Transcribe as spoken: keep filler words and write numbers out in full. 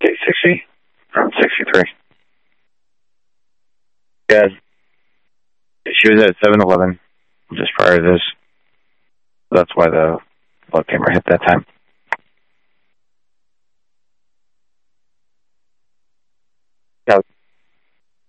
Okay, sixty from sixty-three. Yeah, she was at seven eleven just prior to this. That's why the blood camera hit that time.